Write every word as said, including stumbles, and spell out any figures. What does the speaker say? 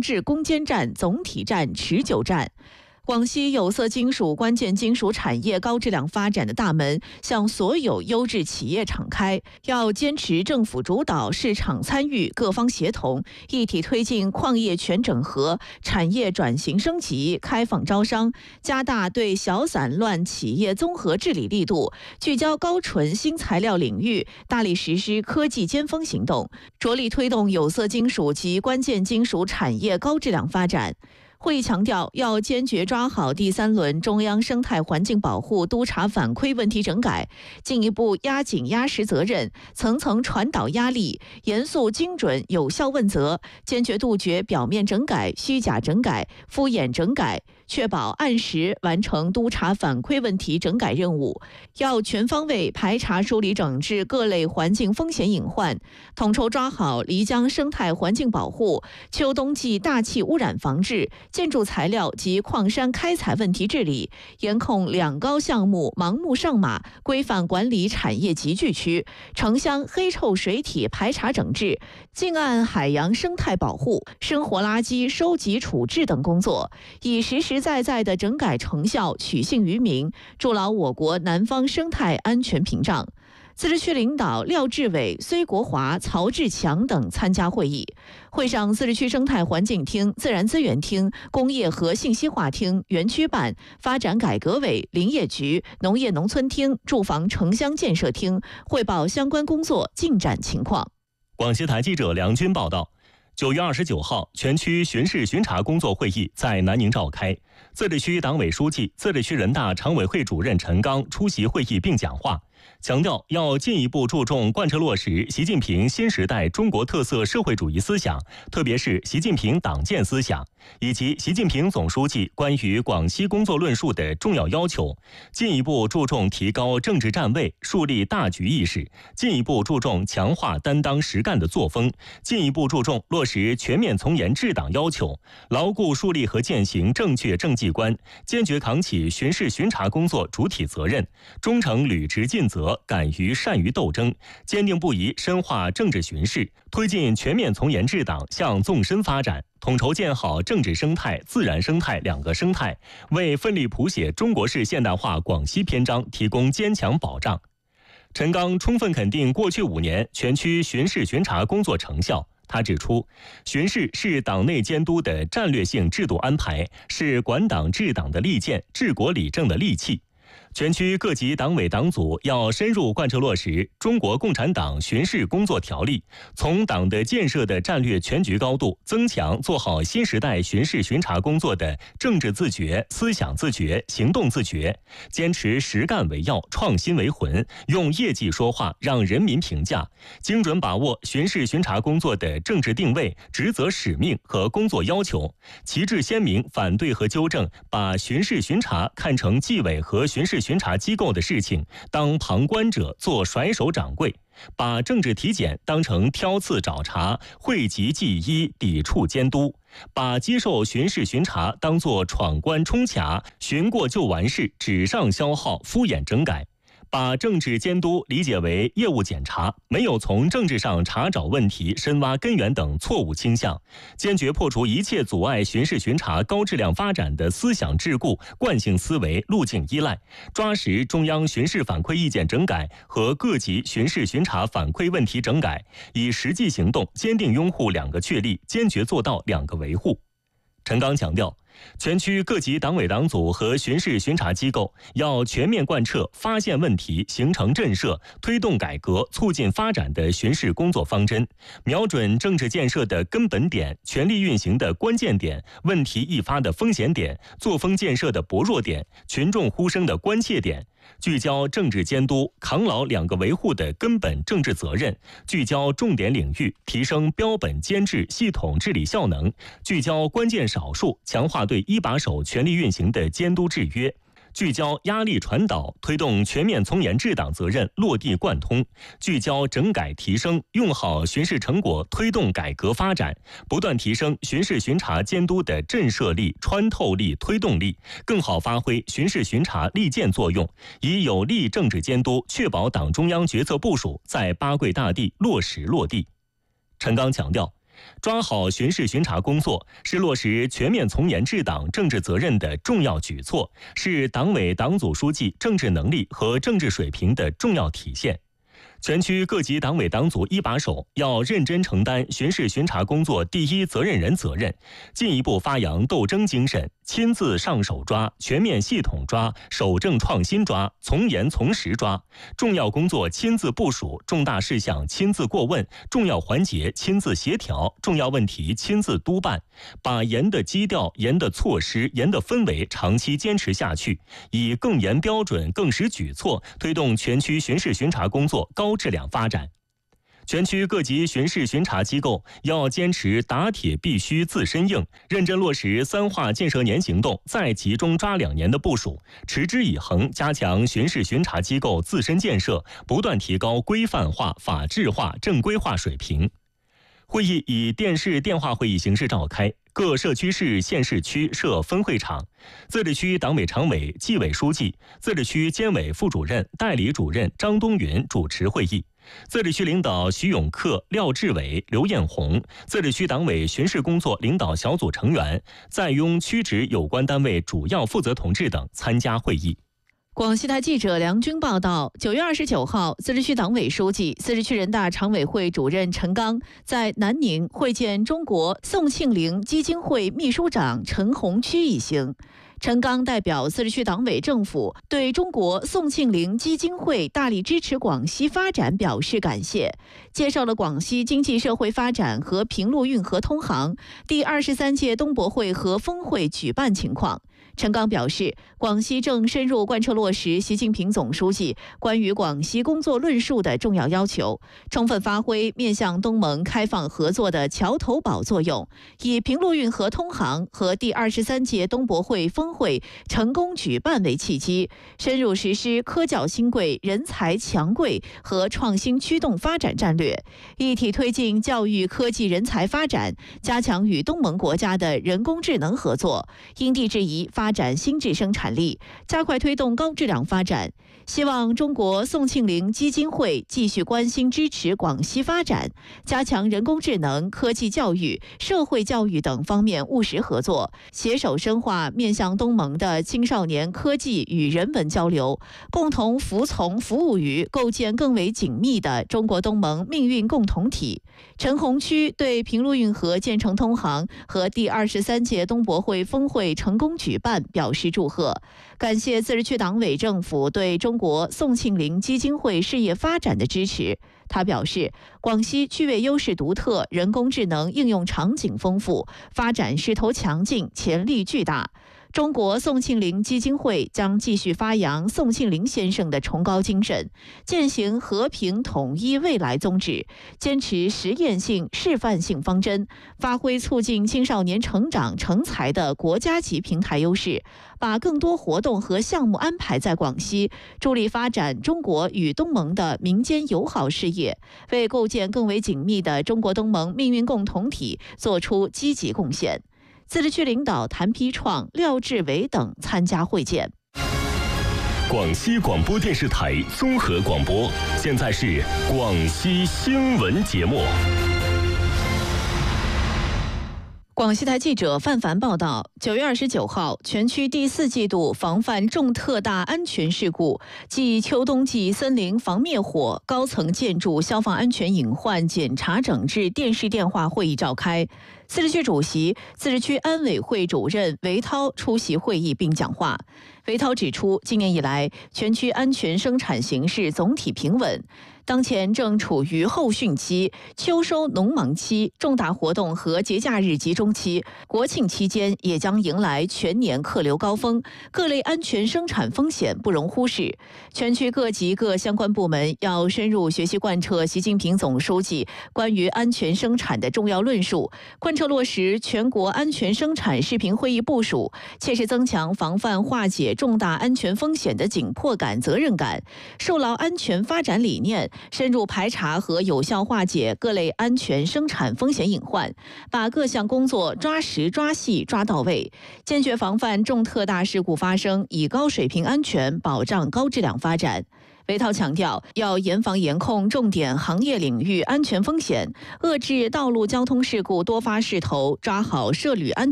治攻坚战、总体战、持久战。广西有色金属关键金属产业高质量发展的大门向所有优质企业敞开，要坚持政府主导、市场参与、各方协同，一体推进矿业全整合、产业转型升级、开放招商，加大对小散乱企业综合治理力度，聚焦高纯新材料领域，大力实施科技尖峰行动，着力推动有色金属及关键金属产业高质量发展。会议强调，要坚决抓好第三轮中央生态环境保护督查反馈问题整改，进一步压紧压实责任，层层传导压力，严肃精准有效问责，坚决杜绝表面整改、虚假整改、敷衍整改，确保按时完成督查反馈问题整改任务。要全方位排查梳理整治各类环境风险隐患，统筹抓好漓江生态环境保护、秋冬季大气污染防治、建筑材料及矿山开采问题治理，严控两高项目盲目上马，规范管理产业集聚区、城乡黑臭水体排查整治、近岸海洋生态保护、生活垃圾收集处置等工作，以实实在在的整改成效取信于民，筑牢我国南方生态安全屏障。自治区领导廖志伟、崔国华、曹志强等参加会议。会上，自治区生态环境厅、自然资源厅、工业和信息化厅、园区办、发展改革委、林业局、农业农村厅、住房城乡建设厅汇报相关工作进展情况。 广西台记者梁军报道。九月二十九号，全区巡视巡查工作会议在南宁召开。自治区党委书记、自治区人大常委会主任陈刚出席会议并讲话，强调要进一步注重贯彻落实习近平新时代中国特色社会主义思想，特别是习近平党建思想，以及习近平总书记关于广西工作论述的重要要求，进一步注重提高政治站位，树立大局意识，进一步注重强化担当实干的作风，进一步注重落实全面从严治党要求，牢固树立和践行正确政绩观，坚决扛起巡视巡查工作主体责任，忠诚履职尽责，敢于善于斗争，坚定不移深化政治巡视，推进全面从严治党向纵深发展，统筹建好政治生态、自然生态两个生态，为奋力谱写中国式现代化广西篇章提供坚强保障。陈刚充分肯定过去五年全区巡视巡查工作成效。他指出，巡视是党内监督的战略性制度安排，是管党治党的利剑、治国理政的利器。全区各级党委党组要深入贯彻落实《中国共产党巡视工作条例》，从党的建设的战略全局高度增强做好新时代巡视巡查工作的政治自觉、思想自觉、行动自觉，坚持实干为要、创新为魂，用业绩说话，让人民评价，精准把握巡视巡查工作的政治定位、职责使命和工作要求，旗帜鲜明反对和纠正把巡视巡查看成纪委和巡视巡查机构的事情，当旁观者做甩手掌柜，把政治体检当成挑刺找茬、讳疾忌医、抵触监督，把接受巡视巡查当作闯关冲卡、巡过就完事、纸上消耗、敷衍整改。把政治监督理解为业务检查，没有从政治上查找问题、深挖根源等错误倾向，坚决破除一切阻碍巡视巡查高质量发展的思想桎梏、惯性思维、路径依赖，抓实中央巡视反馈意见整改和各级巡视巡查反馈问题整改，以实际行动坚定拥护两个确立，坚决做到两个维护。陈刚强调，全区各级党委党组和巡视巡查机构要全面贯彻发现问题、形成震慑、推动改革、促进发展的巡视工作方针，瞄准政治建设的根本点、权力运行的关键点、问题易发的风险点、作风建设的薄弱点、群众呼声的关切点，聚焦政治监督，扛牢两个维护的根本政治责任，聚焦重点领域，提升标本监制系统治理效能，聚焦关键少数，强化对一把手权力运行的监督制约，聚焦压力传导，推动全面从严治党责任落地贯通，聚焦整改提升，用好巡视成果推动改革发展，不断提升巡视巡查监督的震慑力、穿透力、推动力，更好发挥巡视巡查利剑作用，以有力政治监督确保党中央决策部署在八桂大地落实落地。陈刚强调， 抓好巡视巡查工作是落实全面从严治党政治责任的重要举措，是党委党组书记政治能力和政治水平的重要体现。全区各级党委党组一把手要认真承担巡视巡查工作第一责任人责任，进一步发扬斗争精神，亲自上手抓，全面系统抓，守正创新抓，从严从实抓，重要工作亲自部署，重大事项亲自过问，重要环节亲自协调，重要问题亲自督办，把严的基调、严的措施、严的氛围长期坚持下去，以更严标准、更实举措推动全区巡视巡查工作高质量发展。全区各级巡视巡查机构要坚持打铁必须自身硬，认真落实三化建设年行动再集中抓两年的部署，持之以恒加强巡视巡查机构自身建设，不断提高规范化、法治化、正规化水平。会议以电视电话会议形式召开，各社区市、县市区设分会场，自治区党委常委、纪委书记、自治区监委副主任、代理主任张东云主持会议。自治区领导徐永克、廖志伟、刘艳红，自治区党委巡视工作领导小组成员，在庸区直有关单位主要负责同志等参加会议。 广西台记者梁军报道，九月二十九号，自治区党委书记、自治区人大常委会主任陈刚在南宁会见中国宋庆龄基金会秘书长陈洪区一行。陈刚代表自治区党委政府对中国宋庆龄基金会大力支持广西发展表示感谢，介绍了广西经济社会发展和平陆运河通航第二十三届东博会和峰会举办情况。陈刚表示，广西正深入贯彻落实习近平总书记关于广西工作论述的重要要求，充分发挥面向东盟开放合作的桥头堡作用，以平陆运河通航和第二十三届东博会峰会成功举办为契机，深入实施科教新贵、人才强贵和创新驱动发展战略，一体推进教育科技人才发展，加强与东盟国家的人工智能合作，因地制宜发展新质生产力，加快推动高质量发展。希望中国宋庆龄基金会继续关心支持广西发展，加强人工智能、科技教育、社会教育等方面务实合作，携手深化面向东盟的青少年科技与人文交流，共同服从服务于构建更为紧密的中国东盟命运共同体。陈洪区对平陆运河建成通航和第二十三届东博会峰会成功举办表示祝贺，感谢自治区党委政府对中国宋庆龄基金会事业发展的支持。他表示，广西区位优势独特，人工智能应用场景丰富，发展势头强劲，潜力巨大。中国宋庆龄基金会将继续发扬宋庆龄先生的崇高精神，践行和平统一未来宗旨，坚持实验性、示范性方针，发挥促进青少年成长成才的国家级平台优势，把更多活动和项目安排在广西，助力发展中国与东盟的民间友好事业，为构建更为紧密的中国东盟命运共同体做出积极贡献。自治区领导谭丕创、廖志伟等参加会见。 广西广播电视台综合广播，现在是广西新闻节目。 广西台记者范凡报道，九月二十九号，全区第四季度防范重特大安全事故暨秋冬季森林防灭火高层建筑消防安全隐患检查整治电视电话会议召开。自治区主席、自治区安委会主任韦涛出席会议并讲话。韦涛指出，今年以来，全区安全生产形势总体平稳。当前正处于后汛期、秋收农忙期、重大活动和节假日集中期，国庆期间也将迎来全年客流高峰，各类安全生产风险不容忽视。全区各级各相关部门要深入学习贯彻习近平总书记关于安全生产的重要论述，贯彻落实全国安全生产视频会议部署，切实增强防范化解重大安全风险的紧迫感、责任感，树牢安全发展理念，深入排查和有效化解各类安全生产风险隐患，把各项工作抓实抓细抓到位，坚决防范重特大事故发生，以高水平安全保障高质量发展。 韦涛强调，要严防严控重点行业领域安全风险，遏制道路交通事故多发势头，抓好涉旅安全